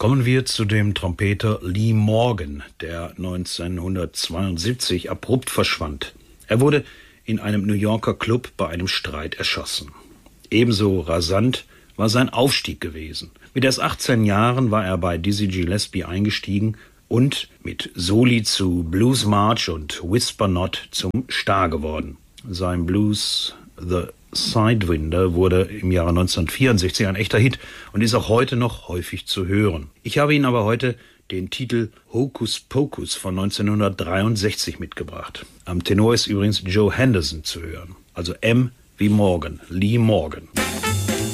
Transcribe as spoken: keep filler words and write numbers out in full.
Kommen wir zu dem Trompeter Lee Morgan, der neunzehnhundertzweiundsiebzig abrupt verschwand. Er wurde in einem New Yorker Club bei einem Streit erschossen. Ebenso rasant war sein Aufstieg gewesen. Mit erst achtzehn Jahren war er bei Dizzy Gillespie eingestiegen und mit Soli zu Blues March und Whisper Not zum Star geworden. Sein Blues The Sidewinder wurde im Jahre neunzehnhundertvierundsechzig ein echter Hit und ist auch heute noch häufig zu hören. Ich habe Ihnen aber heute den Titel Hocus Pocus von neunzehnhundertdreiundsechzig mitgebracht. Am Tenor ist übrigens Joe Henderson zu hören, also M wie Morgan, Lee Morgan.